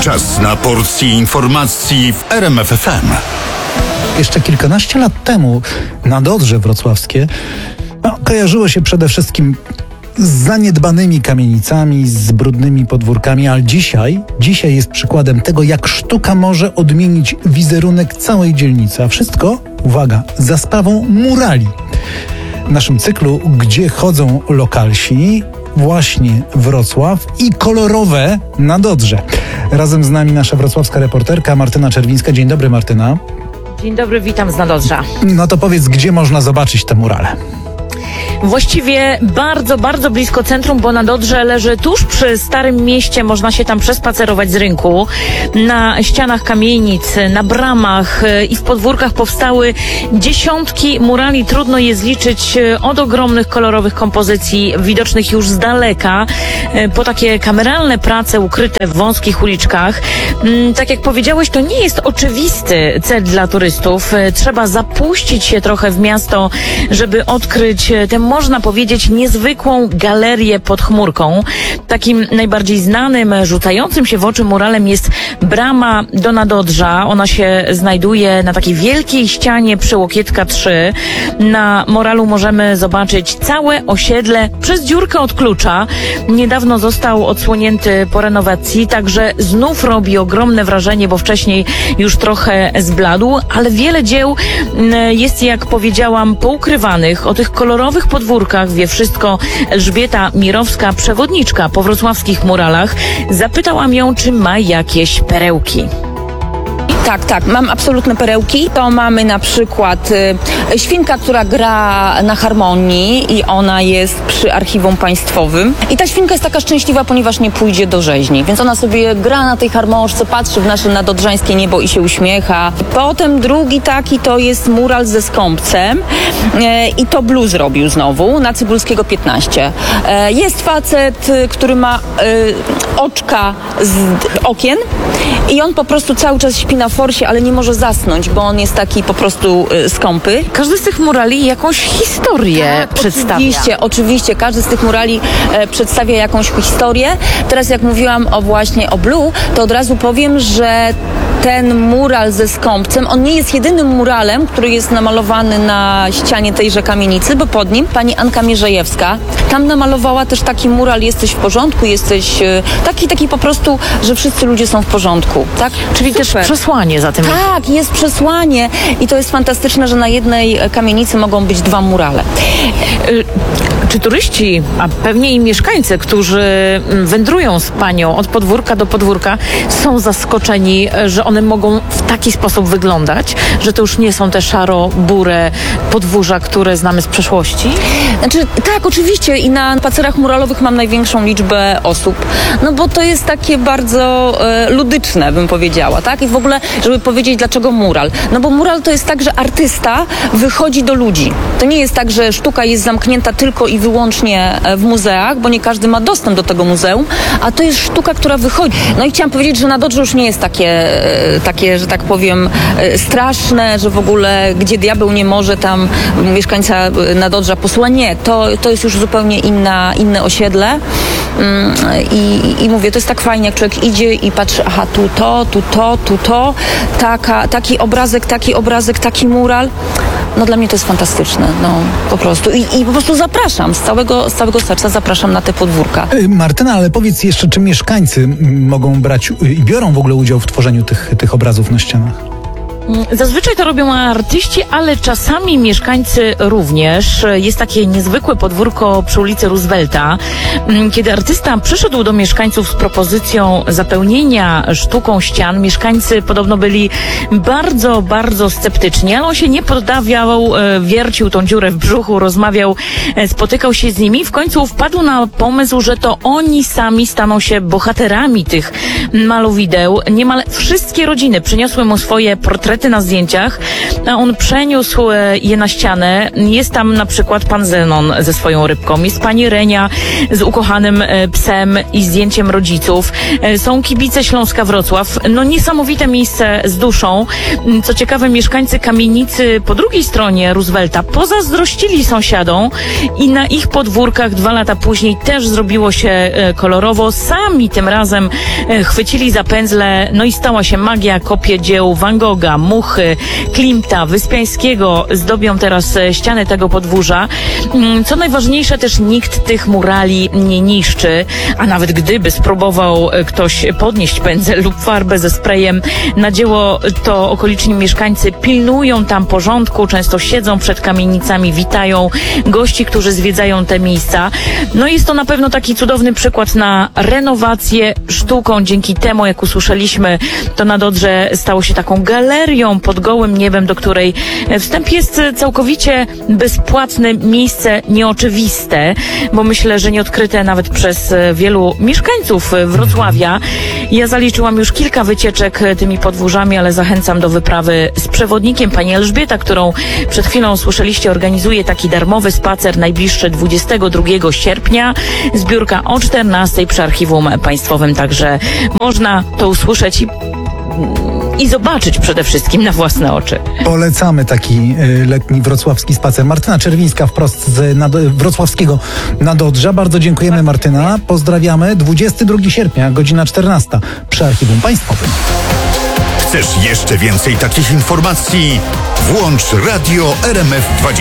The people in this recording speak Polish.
Czas na porcję informacji w RMF FM. Jeszcze kilkanaście lat temu Nadodrze wrocławskie kojarzyło się przede wszystkim z zaniedbanymi kamienicami, z brudnymi podwórkami, ale dzisiaj jest przykładem tego, jak sztuka może odmienić wizerunek całej dzielnicy. A wszystko, uwaga, za sprawą murali. W naszym cyklu Gdzie chodzą lokalsi, właśnie Wrocław i kolorowe Nadodrze. Razem z nami nasza wrocławska reporterka Martyna Czerwińska. Dzień dobry, Martyna. Dzień dobry, witam z Nadodrza. No to powiedz, gdzie można zobaczyć te murale? Właściwie bardzo, bardzo blisko centrum, bo Nadodrze leży tuż przy Starym Mieście. Można się tam przespacerować z rynku. Na ścianach kamienic, na bramach i w podwórkach powstały dziesiątki murali. Trudno je zliczyć, od ogromnych, kolorowych kompozycji widocznych już z daleka, po takie kameralne prace ukryte w wąskich uliczkach. Tak jak powiedziałeś, to nie jest oczywisty cel dla turystów. Trzeba zapuścić się trochę w miasto, żeby odkryć tę, można powiedzieć, niezwykłą galerię pod chmurką. Takim najbardziej znanym, rzucającym się w oczy muralem jest brama do Nadodrza. Ona się znajduje na takiej wielkiej ścianie przy Łokietka 3. Na muralu możemy zobaczyć całe osiedle przez dziurkę od klucza. Niedawno został odsłonięty po renowacji, także znów robi ogromne wrażenie, bo wcześniej już trochę zbladł, ale wiele dzieł jest, jak powiedziałam, poukrywanych. O tych kolorowych podwórkach wie wszystko Elżbieta Mirowska, przewodniczka po wrocławskich muralach. Zapytałam ją, czy ma jakieś perełki. Tak, mam absolutne perełki. To mamy na przykład świnka, która gra na harmonii i ona jest przy Archiwum Państwowym. I ta świnka jest taka szczęśliwa, ponieważ nie pójdzie do rzeźni. Więc ona sobie gra na tej harmonii, patrzy w nasze nadodrzańskie niebo i się uśmiecha. Potem drugi taki to jest mural ze skąpcem i to blues robił znowu na Cybulskiego 15. Jest facet, który ma oczka z okien i on po prostu cały czas śpi na forsie, ale nie może zasnąć, bo on jest taki po prostu skąpy. Każdy z tych murali jakąś historię przedstawia. Oczywiście. Każdy z tych murali przedstawia jakąś historię. Teraz jak mówiłam o Blue, to od razu powiem, że ten mural ze skąpcem, on nie jest jedynym muralem, który jest namalowany na ścianie tejże kamienicy, bo pod nim pani Anka Mierzejewska tam namalowała też taki mural Jesteś w porządku, jesteś taki po prostu, że wszyscy ludzie są w porządku. Tak? Czyli super. Też przesłanie za tym. Tak, jest przesłanie i to jest fantastyczne, że na jednej kamienicy mogą być dwa murale. Czy turyści, a pewnie i mieszkańcy, którzy wędrują z panią od podwórka do podwórka, są zaskoczeni, że one mogą w taki sposób wyglądać, że to już nie są te szaro-bure podwórza, które znamy z przeszłości? Znaczy, tak, oczywiście i na spacerach muralowych mam największą liczbę osób, no bo to jest takie bardzo ludyczne, bym powiedziała, tak? I w ogóle, żeby powiedzieć, dlaczego mural? No bo mural to jest tak, że artysta wychodzi do ludzi. To nie jest tak, że sztuka jest zamknięta tylko i wyłącznie w muzeach, bo nie każdy ma dostęp do tego muzeum, a to jest sztuka, która wychodzi. No i chciałam powiedzieć, że Nadodrze już nie jest takie, że tak powiem, straszne, że w ogóle gdzie diabeł nie może, tam mieszkańca Nadodrza posłucha. Nie, to jest już zupełnie inne osiedle i mówię, to jest tak fajnie, jak człowiek idzie i patrzy, aha, tu to, taki obrazek, taki mural. No dla mnie to jest fantastyczne, no po prostu. I po prostu zapraszam, z całego serca zapraszam na te podwórka. Martyna, ale powiedz jeszcze, czy mieszkańcy mogą brać i biorą w ogóle udział w tworzeniu tych obrazów na ścianach? Zazwyczaj to robią artyści, ale czasami mieszkańcy również. Jest takie niezwykłe podwórko przy ulicy Roosevelta. Kiedy artysta przyszedł do mieszkańców z propozycją zapełnienia sztuką ścian, mieszkańcy podobno byli bardzo, bardzo sceptyczni, ale on się nie poddawał, wiercił tą dziurę w brzuchu, rozmawiał, spotykał się z nimi. W końcu wpadł na pomysł, że to oni sami staną się bohaterami tych malowideł. Niemal wszystkie rodziny przyniosły mu swoje portrety ukryty na zdjęciach, a on przeniósł je na ścianę. Jest tam na przykład pan Zenon ze swoją rybką, jest pani Renia z ukochanym psem i zdjęciem rodziców. Są kibice Śląska Wrocław. No niesamowite miejsce z duszą. Co ciekawe, mieszkańcy kamienicy po drugiej stronie Roosevelta pozazdrościli sąsiadom i na ich podwórkach 2 lata później też zrobiło się kolorowo. Sami tym razem chwycili za pędzle, no i stała się magia. Kopie dzieł Van Gogha, Muchy, Klimta, Wyspiańskiego zdobią teraz ściany tego podwórza. Co najważniejsze, też nikt tych murali nie niszczy, a nawet gdyby spróbował ktoś podnieść pędzel lub farbę ze sprayem na dzieło, to okoliczni mieszkańcy pilnują tam porządku, często siedzą przed kamienicami, witają gości, którzy zwiedzają te miejsca. No jest to na pewno taki cudowny przykład na renowację sztuką. Dzięki temu, jak usłyszeliśmy, to nad Odrze stało się taką galerią pod gołym niebem, do której wstęp jest całkowicie bezpłatny, miejsce nieoczywiste, bo myślę, że nieodkryte nawet przez wielu mieszkańców Wrocławia. Ja zaliczyłam już kilka wycieczek tymi podwórzami, ale zachęcam do wyprawy z przewodnikiem. Pani Elżbieta, którą przed chwilą słyszeliście, organizuje taki darmowy spacer najbliższy 22 sierpnia. Zbiórka o 14 przy Archiwum Państwowym, także można to usłyszeć i zobaczyć przede wszystkim na własne oczy. Polecamy taki letni wrocławski spacer. Martyna Czerwińska wprost z wrocławskiego Nadodrza. Bardzo dziękujemy, Martyna. Pozdrawiamy. 22 sierpnia, godzina 14 przy Archiwum Państwowym. Chcesz jeszcze więcej takich informacji? Włącz Radio RMF 24.